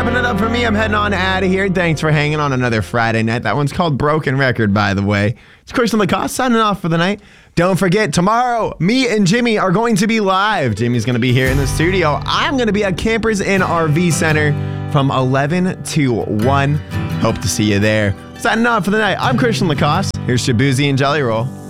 wrapping it up for me. I'm heading on out of here. Thanks for hanging on another Friday night. That one's called Broken Record, by the way. It's Christian Lacoste signing off for the night. Don't forget, tomorrow, me and Jimmy are going to be live. Jimmy's going to be here in the studio. I'm going to be at Campers Inn RV Center from 11 to 1. Hope to see you there. Signing off for the night, I'm Christian Lacoste. Here's Shabuzi and Jelly Roll.